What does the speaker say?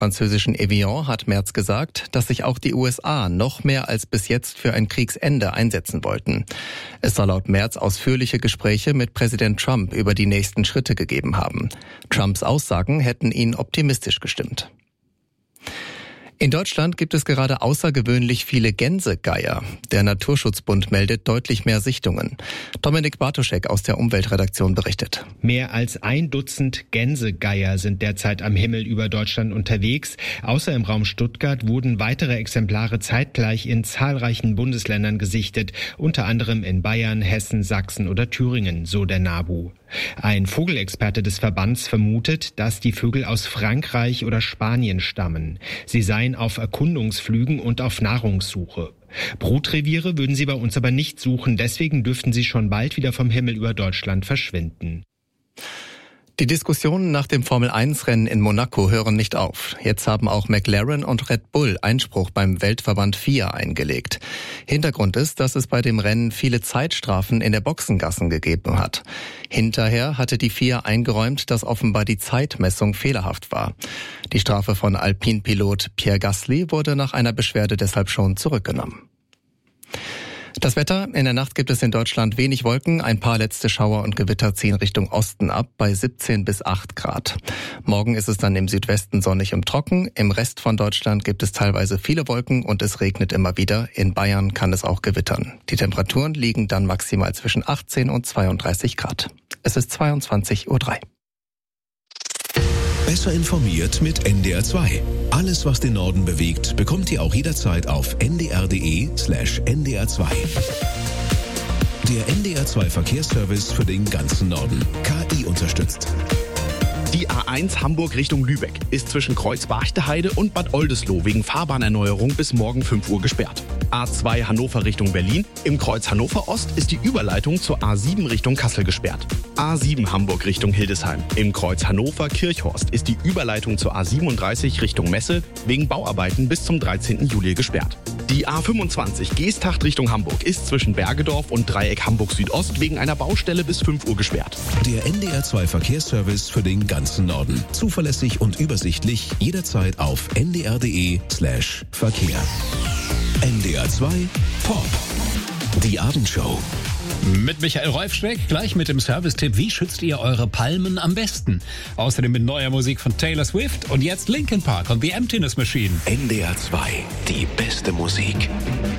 französischen Evian hat Merz gesagt, dass sich auch die USA noch mehr als bis jetzt für ein Kriegsende einsetzen wollten. Es soll laut Merz ausführliche Gespräche mit Präsident Trump über die nächsten Schritte gegeben haben. Trumps Aussagen hätten ihn optimistisch gestimmt. In Deutschland gibt es gerade außergewöhnlich viele Gänsegeier. Der Naturschutzbund meldet deutlich mehr Sichtungen. Dominik Bartoschek aus der Umweltredaktion berichtet. Mehr als 1 Dutzend Gänsegeier sind derzeit am Himmel über Deutschland unterwegs. Außer im Raum Stuttgart wurden weitere Exemplare zeitgleich in zahlreichen Bundesländern gesichtet, unter anderem in Bayern, Hessen, Sachsen oder Thüringen, so der NABU. Ein Vogelexperte des Verbands vermutet, dass die Vögel aus Frankreich oder Spanien stammen. Sie seien auf Erkundungsflügen und auf Nahrungssuche. Brutreviere würden sie bei uns aber nicht suchen, deswegen dürften sie schon bald wieder vom Himmel über Deutschland verschwinden. Die Diskussionen nach dem Formel-1-Rennen in Monaco hören nicht auf. Jetzt haben auch McLaren und Red Bull Einspruch beim Weltverband FIA eingelegt. Hintergrund ist, dass es bei dem Rennen viele Zeitstrafen in der Boxengassen gegeben hat. Hinterher hatte die FIA eingeräumt, dass offenbar die Zeitmessung fehlerhaft war. Die Strafe von Alpine-Pilot Pierre Gasly wurde nach einer Beschwerde deshalb schon zurückgenommen. Das Wetter: In der Nacht gibt es in Deutschland wenig Wolken, ein paar letzte Schauer und Gewitter ziehen Richtung Osten ab bei 17 bis 8 Grad. Morgen ist es dann im Südwesten sonnig und trocken, im Rest von Deutschland gibt es teilweise viele Wolken und es regnet immer wieder. In Bayern kann es auch gewittern. Die Temperaturen liegen dann maximal zwischen 18 und 32 Grad. Es ist 22:03 Uhr. Besser informiert mit NDR 2. Alles, was den Norden bewegt, bekommt ihr auch jederzeit auf ndr.de/ndr2. Der NDR 2 Verkehrsservice für den ganzen Norden. KI unterstützt. Die A1 Hamburg Richtung Lübeck ist zwischen Kreuz-Barchte-Heide und Bad Oldesloe wegen Fahrbahnerneuerung bis morgen 5 Uhr gesperrt. A2 Hannover Richtung Berlin. Im Kreuz Hannover Ost ist die Überleitung zur A7 Richtung Kassel gesperrt. A7 Hamburg Richtung Hildesheim. Im Kreuz Hannover Kirchhorst ist die Überleitung zur A37 Richtung Messe wegen Bauarbeiten bis zum 13. Juli gesperrt. Die A25 Geesthacht Richtung Hamburg ist zwischen Bergedorf und Dreieck Hamburg Südost wegen einer Baustelle bis 5 Uhr gesperrt. Der NDR 2 Verkehrsservice für den ganzen Norden. Zuverlässig und übersichtlich jederzeit auf ndr.de/Verkehr. NDR 2 Pop. Die Abendshow. Mit Michael Reufschreck, gleich mit dem Service-Tipp, wie schützt ihr eure Palmen am besten? Außerdem mit neuer Musik von Taylor Swift und jetzt Linkin Park und The Emptiness Machine. NDR 2, die beste Musik.